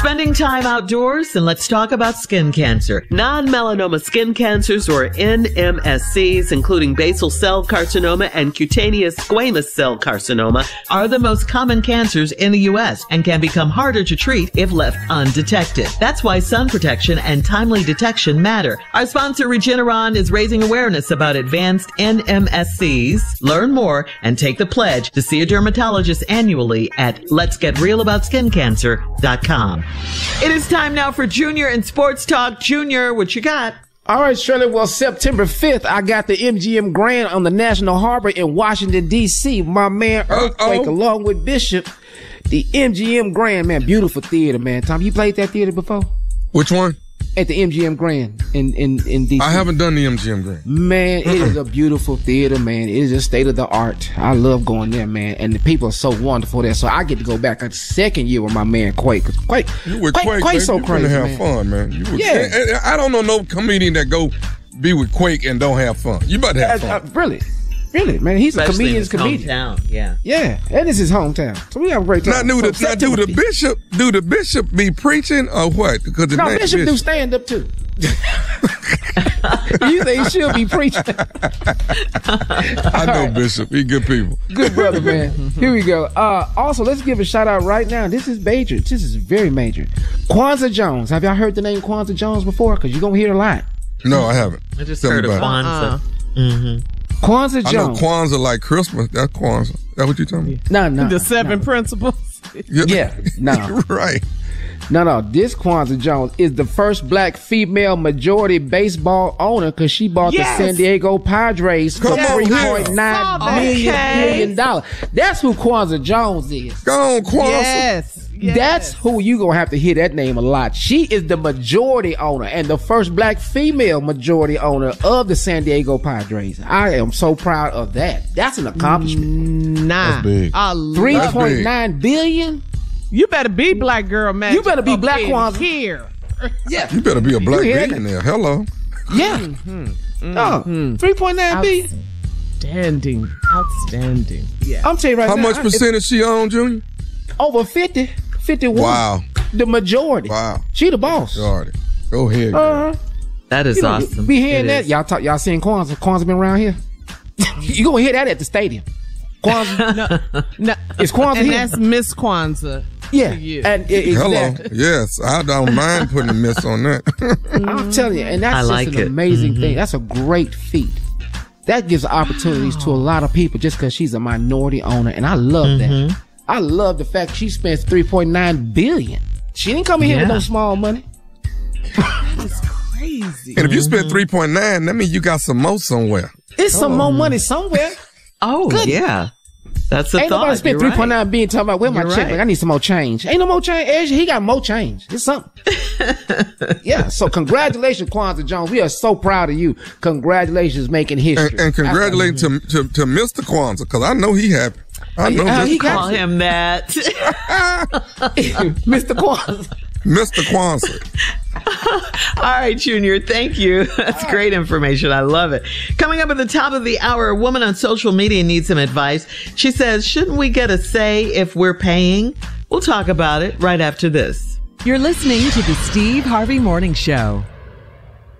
Spending time outdoors? And let's talk about skin cancer. Non-melanoma skin cancers, or NMSCs, including basal cell carcinoma and cutaneous squamous cell carcinoma, are the most common cancers in the U.S. and can become harder to treat if left undetected. That's why sun protection and timely detection matter. Our sponsor, Regeneron, is raising awareness about advanced NMSCs. Learn more and take the pledge to see a dermatologist annually at letsgetrealaboutskincancer.com. It is time now for Junior in Sports Talk. Junior, what you got? All right, Shirley. Well, September 5th, I got the MGM Grand on the National Harbor in Washington, D.C. My man Earthquake, along with Bishop. The MGM Grand, man, beautiful theater, man. Tom, you played that theater before? Which one? At the MGM Grand in D.C. I haven't done the MGM Grand. Man, it is a beautiful theater, man. It is a state of the art. I love going there, man. And the people are so wonderful there. So I get to go back a second year with my man Quake. Quake, Quake's so crazy, have man. Fun, man. Yeah. I don't know no comedian that go be with Quake and don't have fun. You about to have fun. Really, man. He's Especially a comedian's comedian. Hometown, yeah. Yeah, and it's his hometown. So we have a great time. Do the bishop be preaching or what? Because the no, Bishop do stand up too. You think he should be preaching? I know Bishop. He good people. Good brother, man. Here we go. Also, let's give a shout out right now. This is major. This is very major. Kwanzaa Jones. Have y'all heard the name Kwanzaa Jones before? Because you're going to hear it a lot. No, I haven't. I just heard of Kwanzaa. Kwanzaa Jones. I know Kwanzaa like Christmas. That's Kwanzaa. That what you telling me? No. The seven principles. Yeah, no. Right. No. This Kwanzaa Jones is the first black female majority baseball owner because she bought the San Diego Padres for $3.9 million. That's who Kwanzaa Jones is. Go on, Kwanzaa. Yes. That's who you gonna have to hear that name a lot. She is the majority owner and the first black female majority owner of the San Diego Padres. I am so proud of that. That's an accomplishment. That's big. $3.9 billion. You better be black girl, man. You better be black Kwanzaa here. Yeah. You better be a black billionaire. Hello. Yeah. $3.9 billion. Outstanding. Yeah. I'm telling you right now. How much percentage she own, Junior? Over 50. 51. Wow. The majority. Wow. She the boss. Majority. Go ahead. Girl. That is awesome. Be hearing that. Y'all seeing Kwanzaa? Kwanzaa been around here? You gonna hear that at the stadium. Kwanzaa. No. It's Kwanzaa and here. That's Miss Kwanzaa. Yeah. And Hello. Yes. I don't mind putting a miss on that. I'm telling you. And that's just an amazing thing. That's a great feat. That gives opportunities to a lot of people just because she's a minority owner. And I love that. I love the fact she spends $3.9 billion. She didn't come in here with no small money. That's crazy. And if you spent 3.9, that means you got some more somewhere. It's some more money somewhere. Oh, good. Yeah. That's a Ain't thought. Nobody spent $3.9 billion talking about where my check. Like, I need some more change. Ain't no more change. He got more change. It's something. Yeah. So congratulations, Kwanzaa Jones. We are so proud of you. Congratulations, making history. And congratulations to Mr. Kwanzaa, because I know he happy. I know he call him that. Mr. Kwanzaa. Mr. Kwanzaa. All right, Junior. Thank you. That's great information. I love it. Coming up at the top of the hour, a woman on social media needs some advice. She says, shouldn't we get a say if we're paying? We'll talk about it right after this. You're listening to the Steve Harvey Morning Show.